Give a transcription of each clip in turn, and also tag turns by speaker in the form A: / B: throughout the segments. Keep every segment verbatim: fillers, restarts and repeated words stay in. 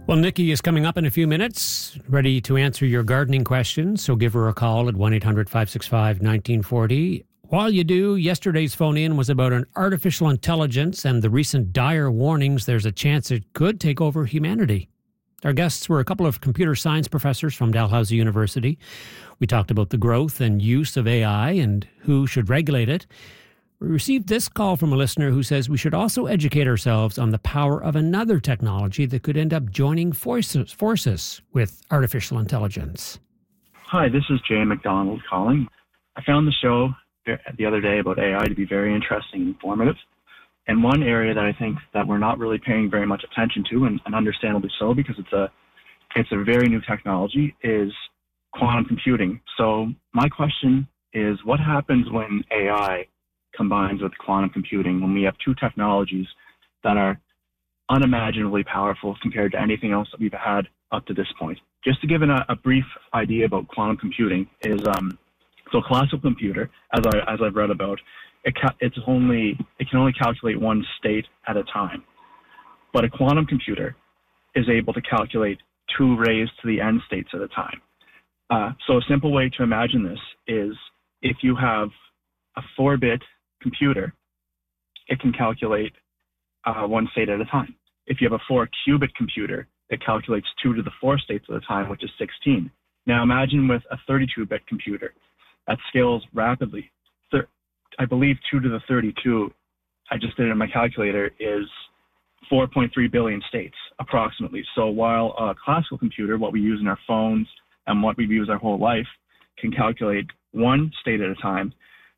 A: Well, Nikki is coming up in a few minutes, ready to answer your gardening questions. So give her a call at one eight hundred five six five one nine four zero. While you do, yesterday's phone-in was about an artificial intelligence and the recent dire warnings there's a chance it could take over humanity. Our guests were a couple of computer science professors from Dalhousie University. We talked about the growth and use of A I and who should regulate it. We received this call from a listener who says we should also educate ourselves on the power of another technology that could end up joining forces, forces with artificial intelligence.
B: Hi, this is Jay McDonald calling. I found the show the other day about A I to be very interesting and informative. And one area that I think that we're not really paying very much attention to, and, and understandably so, because it's a it's a very new technology, is quantum computing. So my question is, what happens when A I combines with quantum computing, when we have two technologies that are unimaginably powerful compared to anything else that we've had up to this point? Just to give an, a brief idea about quantum computing is, um, so classical computer, as I as I've read about, it ca- it's only it can only calculate one state at a time, but a quantum computer is able to calculate two raised to the n states at a time. Uh, so a simple way to imagine this is if you have a four-bit computer, it can calculate uh, one state at a time. If you have a four-qubit computer, it calculates two to the four states at a time, which is sixteen. Now imagine with a thirty-two-bit computer that scales rapidly. Thir- I believe two to the thirty-two, I just did it in my calculator, is four point three billion states approximately. So while a classical computer, what we use in our phones and what we've used our whole life, can calculate one state at a time,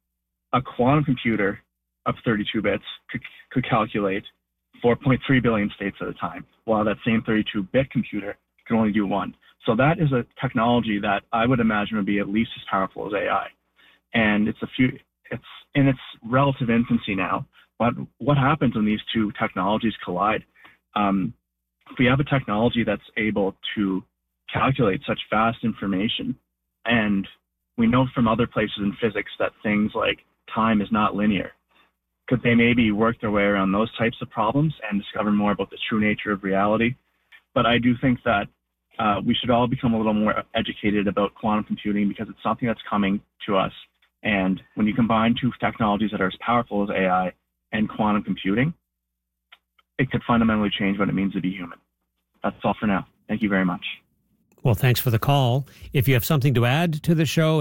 B: a quantum computer of thirty-two bits could, could calculate four point three billion states at a time, while that same thirty-two-bit computer can only do one. So that is a technology that I would imagine would be at least as powerful as A I. And it's a few, it's in its relative infancy now. But what happens when these two technologies collide? Um, if we have a technology that's able to calculate such vast information, and we know from other places in physics that things like time is not linear, could they maybe work their way around those types of problems and discover more about the true nature of reality? But I do think that uh, we should all become a little more educated about quantum computing, because it's something that's coming to us. And when you combine two technologies that are as powerful as A I and quantum computing, it could fundamentally change what it means to be human. That's all for now. Thank you very much.
A: Well, thanks for the call. If you have something to add to the show,